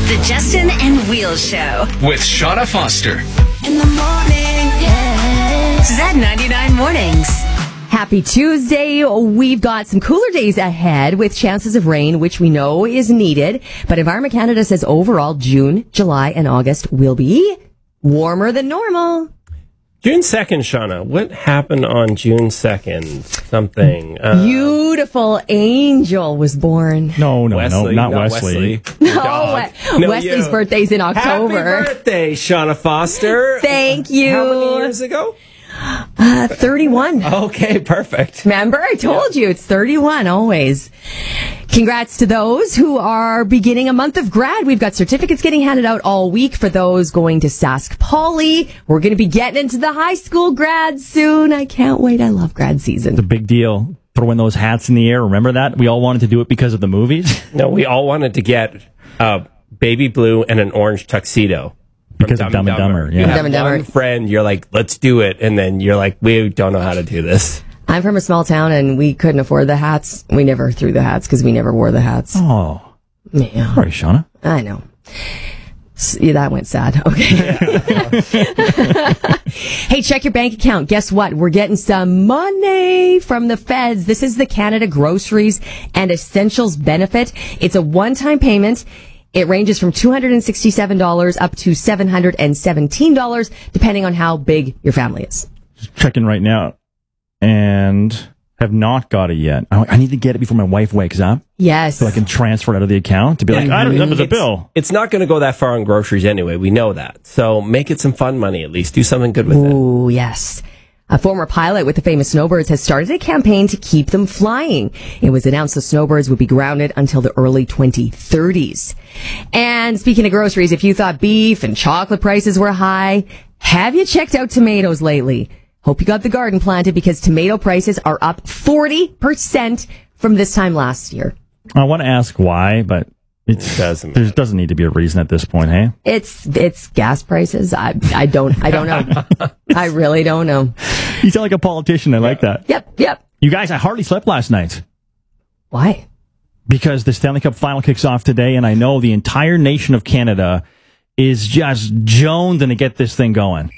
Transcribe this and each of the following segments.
The Justin and Wheels Show. With Shauna Foster. In the morning, yeah. Z99 Mornings. Happy Tuesday. We've got some cooler days ahead with chances of rain, which we know is needed. But Environment Canada says overall June, July, and August will be warmer than normal. June 2nd, Shauna. What happened on June 2nd? Something. Beautiful angel was born. No, Wesley, not Wesley. Wesley's birthday's in October. Happy birthday, Shauna Foster. Thank you. How many years ago? 31. Okay, perfect. Remember, I told you, it's 31 always. Congrats to those who are beginning a month of grad. We've got certificates getting handed out all week for those going to Sask Poly. We're going to be getting into the high school grads soon. I can't wait. I love grad season. It's a big deal. Throwing those hats in the air. Remember that? We all wanted to do it because of the movies. No, we all wanted to get baby blue and an orange tuxedo. Because of Dumb and Dumber. You Yeah. have Dumb and Dumber. one friend, you're like, let's do it. And then you're like, we don't know how to do this. I'm from a small town and we couldn't afford the hats. We never threw the hats because we never wore the hats. Oh. Yeah. Sorry, Shauna. I know. Yeah, that went sad. Okay. Hey, check your bank account. Guess what? We're getting some money from the feds. This is the Canada Groceries and Essentials benefit. It's a one-time payment. It ranges from $267 up to $717, depending on how big your family is. Just checking right now. And have not got it yet. I need to get it before my wife wakes up. Yes. So I can transfer it out of the account to be like, I don't remember the bill. It's not going to go that far on groceries anyway. We know that. So make it some fun money at least. Do something good with it. Ooh, yes. A former pilot with the famous Snowbirds has started a campaign to keep them flying. It was announced the Snowbirds would be grounded until the early 2030s. And speaking of groceries, if you thought beef and chocolate prices were high, have you checked out tomatoes lately? Hope you got the garden planted because tomato prices are up 40% from this time last year. I want to ask why, but it doesn't there doesn't need to be a reason at this point, hey? It's gas prices. I don't know. I really don't know. You sound like a politician. I like that. Yep. You guys, I hardly slept last night. Why? Because the Stanley Cup final kicks off today, and I know the entire nation of Canada is just jonesing to get this thing going.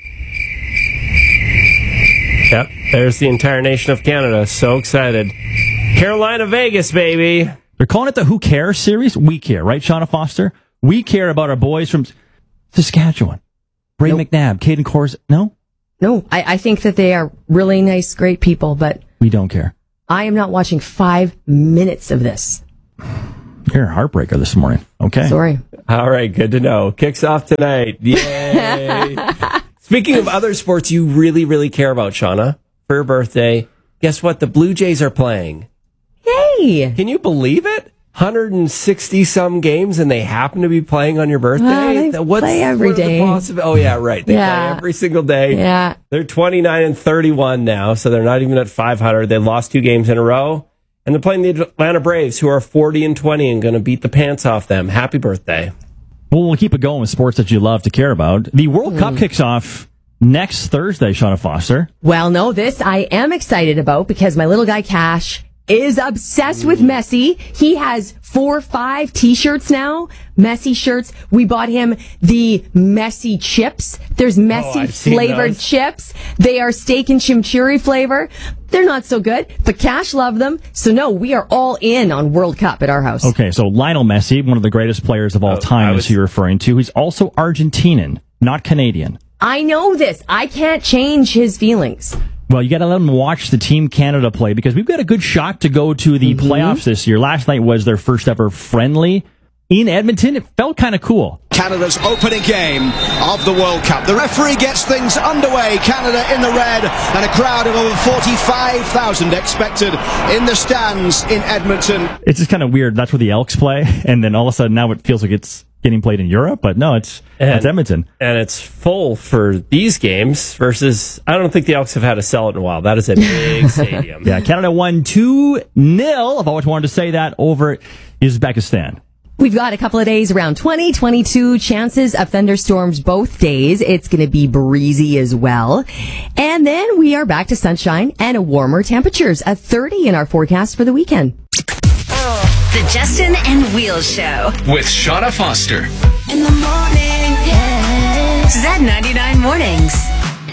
Yep, there's the entire nation of Canada. So excited. Carolina, Vegas, baby. They're calling it the Who Cares series. We care, right, Shauna Foster? We care about our boys from Saskatchewan. Ray McNabb, Caden Kors. No? No, I think that they are really nice, great people, but We don't care. I am not watching 5 minutes of this. You're a heartbreaker this morning. Okay. Sorry. All right, good to know. Kicks off tonight. Yay. Speaking of other sports you really, really care about, Shauna, for your birthday, guess what? The Blue Jays are playing. Hey! Can you believe it? 160-some games, and they happen to be playing on your birthday? Well, they play every day. Oh, yeah, right. They play every single day. Yeah. They're 29-31 now, so they're not even at 500. They lost 2 games in a row, and they're playing the Atlanta Braves, who are 40-20 and going to beat the pants off them. Happy birthday. Well, we'll keep it going with sports that you love to care about. The World Cup kicks off next Thursday, Shauna Foster. Well, no, this I am excited about because my little guy Cash is obsessed with Messi. He has 4 or 5 t-shirts now, Messi shirts. We bought him the Messi chips. There's Messi flavored chips. They are steak and chimichurri flavor. They're not so good, but Cash loved them. So no, we are all in on World Cup at our house. Okay, so Lionel Messi, one of the greatest players of all time, is you're referring to. He's also Argentinian, not Canadian. I know this. I can't change his feelings. Well, you got to let them watch the Team Canada play because we've got a good shot to go to the playoffs this year. Last night was their first ever friendly in Edmonton. It felt kind of cool. Canada's opening game of the World Cup. The referee gets things underway. Canada in the red and a crowd of over 45,000 expected in the stands in Edmonton. It's just kind of weird. That's where the Elks play, and then all of a sudden now it feels like it's getting played in Europe, but no, it's Edmonton. And it's full for these games versus, I don't think the Elks have had a sellout in a while. That is a big stadium. Yeah, Canada won 2-0. I've always wanted to say that over Uzbekistan. We've got a couple of days around 20, 22 chances of thunderstorms both days. It's going to be breezy as well. And then we are back to sunshine and warmer temperatures, a 30 in our forecast for the weekend. The Justin and Wheels Show. With Shauna Foster. in the morning, yes. Z99 Mornings.